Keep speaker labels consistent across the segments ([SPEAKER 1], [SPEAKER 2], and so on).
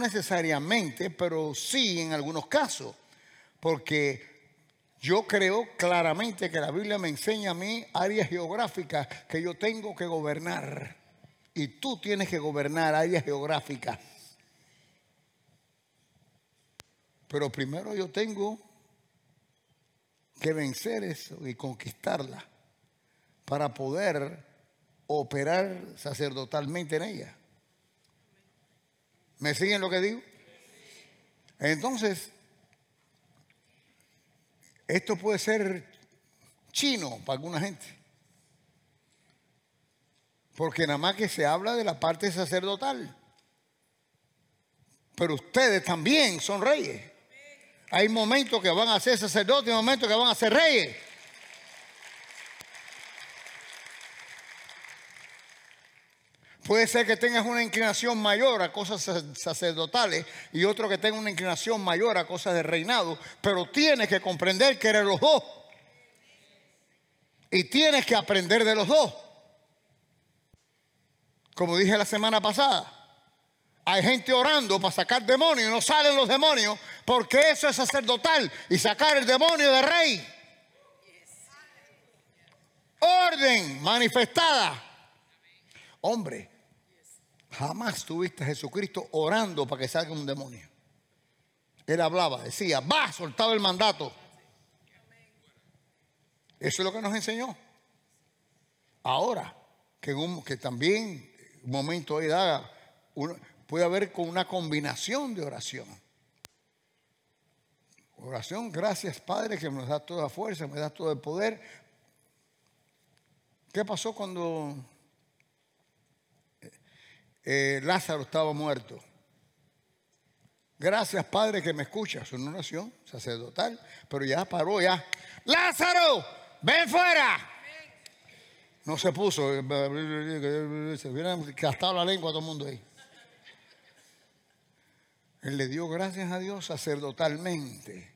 [SPEAKER 1] necesariamente, pero sí en algunos casos. Porque yo creo claramente que la Biblia me enseña a mí áreas geográficas que yo tengo que gobernar. Y tú tienes que gobernar áreas geográficas. Pero primero yo tengo que vencer eso y conquistarla para poder operar sacerdotalmente en ella. ¿Me siguen lo que digo? Entonces, esto puede ser chino para alguna gente. Porque nada más que se habla de la parte sacerdotal. Pero ustedes también son reyes. Hay momentos que van a ser sacerdotes y momentos que van a ser reyes. Puede ser que tengas una inclinación mayor a cosas sacerdotales y otro que tenga una inclinación mayor a cosas de reinado, pero tienes que comprender que eres los dos. Y tienes que aprender de los dos. Como dije la semana pasada, hay gente orando para sacar demonios y no salen los demonios porque eso es sacerdotal y sacar el demonio de rey. Orden manifestada. Hombre, jamás tuviste a Jesucristo orando para que salga un demonio. Él hablaba, decía, va, soltaba el mandato. Eso es lo que nos enseñó. Ahora, que también un momento de edad puede haber con una combinación de oración. Oración, gracias Padre que me da toda fuerza, me da todo el poder. ¿Qué pasó cuando Lázaro estaba muerto? Gracias Padre que me escuchas. Es una oración sacerdotal, pero ya paró ya. ¡Lázaro, ven fuera! No se puso, se hubieran gastado la lengua a todo el mundo ahí. Él le dio gracias a Dios sacerdotalmente.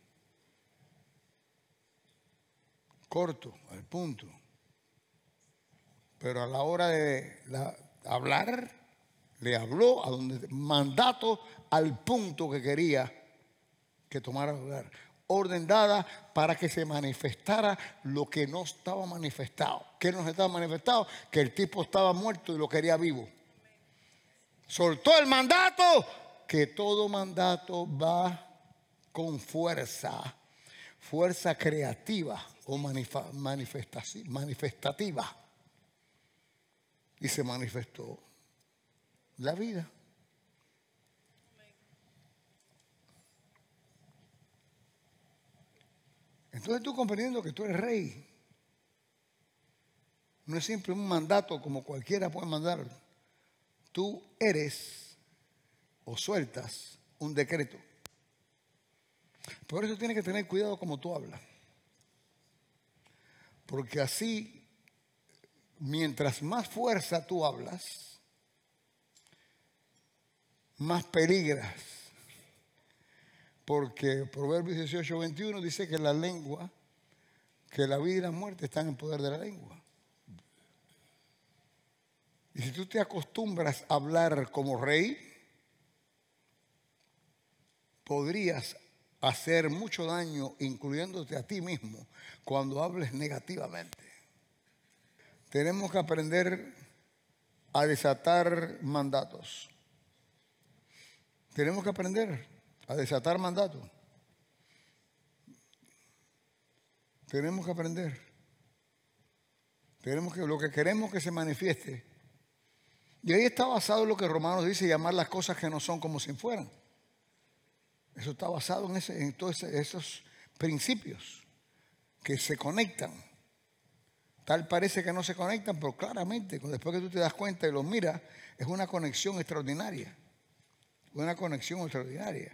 [SPEAKER 1] Corto, al punto. Pero a la hora de hablar, le habló a donde mandato al punto que quería que tomara lugar. Orden dada para que se manifestara lo que no estaba manifestado. ¿Qué no estaba manifestado? Que el tipo estaba muerto y lo quería vivo. Soltó el mandato, que todo mandato va con fuerza. Fuerza creativa o manifestativa. Y se manifestó la vida. Entonces tú comprendiendo que tú eres rey. No es siempre un mandato como cualquiera puede mandar. Tú eres o sueltas un decreto. Por eso tienes que tener cuidado como tú hablas. Porque así, mientras más fuerza tú hablas, más peligras. Porque Proverbios 18:21 dice que la lengua, que la vida y la muerte están en poder de la lengua. Y si tú te acostumbras a hablar como rey, podrías hacer mucho daño, incluyéndote a ti mismo, cuando hables negativamente. Tenemos que aprender a desatar mandatos. Tenemos que aprender a desatar mandatos. Tenemos que aprender. Lo que queremos que se manifieste. Y ahí está basado en lo que Romanos dice, llamar las cosas que no son como si fueran. Eso está basado en todos esos principios que se conectan. Tal parece que no se conectan, pero claramente, después que tú te das cuenta y los miras, es una conexión extraordinaria. Una conexión extraordinaria.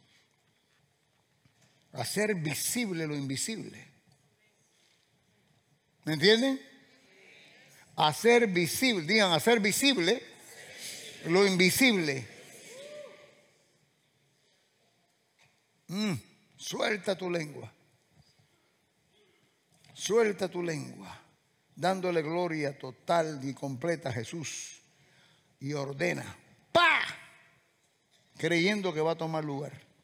[SPEAKER 1] Hacer visible lo invisible. ¿Me entienden? Hacer visible, digan, hacer visible lo invisible. Suelta tu lengua. Suelta tu lengua, dándole gloria total y completa a Jesús. Y ordena. ¡Pa! creyendo que va a tomar lugar.